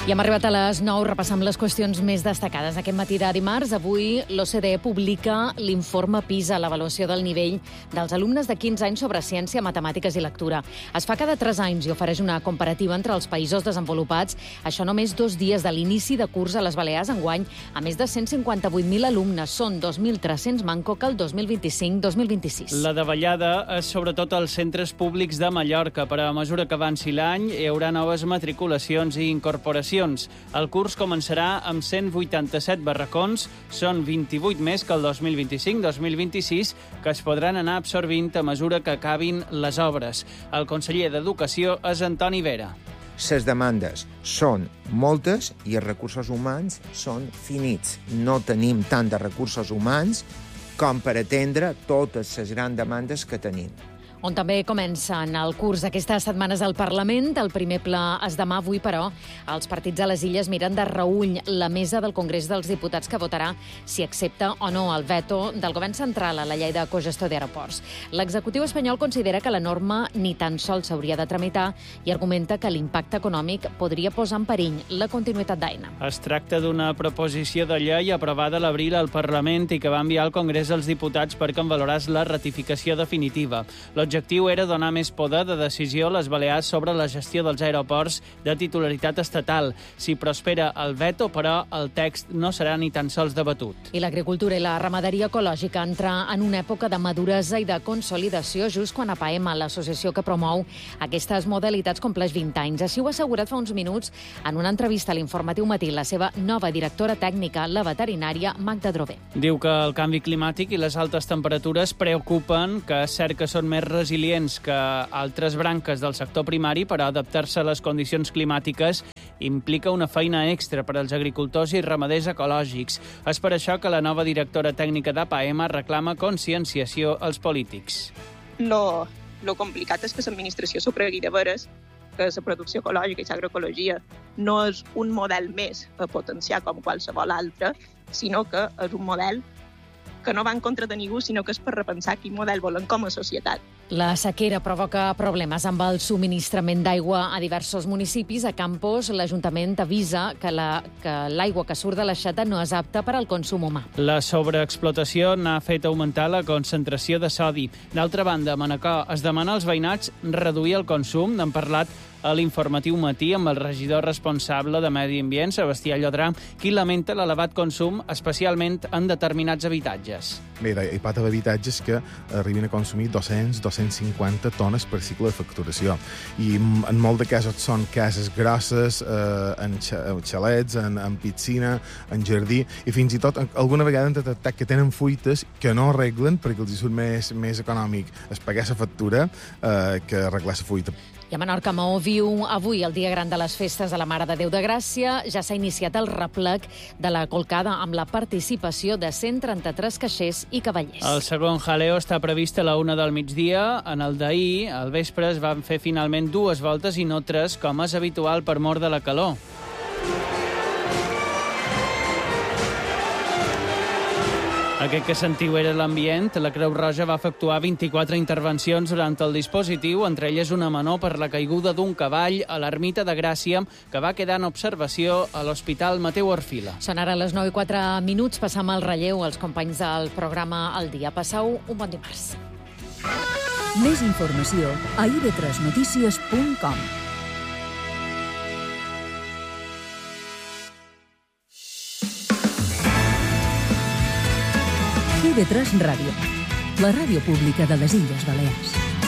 I hem arribat a les 9, repassam les qüestions més destacades. Aquest matí de dimarts, avui, l'OCDE publica l'informe PISA, l'avaluació del nivell dels alumnes de 15 anys sobre ciència, matemàtiques i lectura. Es fa cada 3 anys i ofereix una comparativa entre els països desenvolupats. Això només 2 dies de l'inici de curs a les Balears enguany, a més de 158.000 alumnes. Són 2.300 manco que el 2025-2026. La davallada és sobretot als centres públics de Mallorca. Per a mesura que avanci l'any, hi haurà noves matriculacions i incorporacions. El curs començarà amb 187 barracons, són 28 més que el 2025-2026, que es podran anar absorbint a mesura que acabin les obres. El conseller d'Educació és Antoni Vera. Les demandes són moltes i els recursos humans són finits. No tenim tant de recursos humans com per atendre totes les grans demandes que tenim. On també comencen el curs d'aquestes setmanes al Parlament. El primer ple és demà. Avui, però, els partits a les Illes miren de reüll la mesa del Congrés dels Diputats que votarà si accepta o no el veto del govern central a la llei de cogestió d'aeroports. L'executiu espanyol considera que la norma ni tan sols s'hauria de tramitar i argumenta que l'impacte econòmic podria posar en perill la continuïtat d'Aena. Es tracta d'una proposició de llei aprovada a l'abril al Parlament i que va enviar al Congrés dels Diputats perquè en valorés la ratificació definitiva. L'objectiu era donar més poder de decisió a les Balears sobre la gestió dels aeroports de titularitat estatal. Si prospera el veto, però, el text no serà ni tan sols debatut. I l'agricultura i la ramaderia ecològica entra en una època de maduresa i de consolidació just quan APAEMA, l'associació que promou aquestes modalitats, compleix 20 anys. Així ho ha assegurat fa uns minuts en una entrevista a l'Informatiu Matí la seva nova directora tècnica, la veterinària Magda Drover. Diu que el canvi climàtic i les altes temperatures preocupen, que és cert que són més resilients que altres branques del sector primari, però adaptar-se a les condicions climàtiques implica una feina extra per als agricultors i ramaders ecològics. És per això que la nova directora tècnica d'APAEMA reclama conscienciació als polítics. Lo complicat és que l'administració s'ho pregui de veres, que la producció ecològica i l'agroecologia no és un model més a potenciar com qualsevol altre, sinó que és un model que no va en contra de ningú, sinó que és per repensar quin model volen com a societat. La sequera provoca problemes amb el subministrament d'aigua a diversos municipis. A Campos, l'Ajuntament avisa que l'aigua que surt de l'aixeta no és apta per al consum humà. La sobreexplotació n'ha fet augmentar la concentració de sodi. D'altra banda, a Manacor es demana als veïnats reduir el consum. N'hem parlat a l'Informatiu Matí amb el regidor responsable de Medi Ambient, Sebastià Llodrà, qui lamenta l'elevat consum, especialment en determinats habitatges. Bé, hi pot haver habitatges que arriben a consumir 200-250 tones per cicle de facturació. I en molt de casos són cases grosses, en xalets, en piscina, en jardí, i fins i tot alguna vegada han detectat que tenen fuites que no arreglen perquè els hi surt més econòmic es pagar la factura que arreglar la fuita. I a Menorca, Maó viu avui el dia gran de les festes de la Mare de Déu de Gràcia. Ja s'ha iniciat el replec de la colcada amb la participació de 133 caixers i cavallers. El segon jaleo està previst a la 1 del migdia. En el d'ahir, al vespre, es van fer finalment 2 voltes i no 3, com és habitual per mor de la calor. Aquest que sentiu era l'ambient. La Creu Roja va efectuar 24 intervencions durant el dispositiu, entre elles una menor per la caiguda d'un cavall a l'ermita de Gràcia, que va quedar en observació a l'Hospital Mateu Orfila. Són ara les 9:04. Passam el relleu als companys del programa El Dia. Passeu un bon dimarts. Més informació a ib3notícies.com. IB3 Ràdio, la ràdio pública de les Illes Balears.